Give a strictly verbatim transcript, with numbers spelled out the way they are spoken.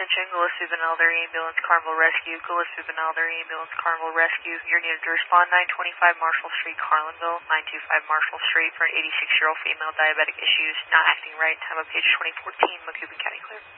attention, Gillespie Benalder Ambulance, Carmel Rescue, Gillespie Benalder Ambulance, Carmel Rescue. You're needed to respond nine twenty-five Marshall Street, Carlinville, nine two five Marshall Street for an eighty-six-year-old female diabetic issues, not acting right. Time of page twenty fourteen, Macoupin County Clear.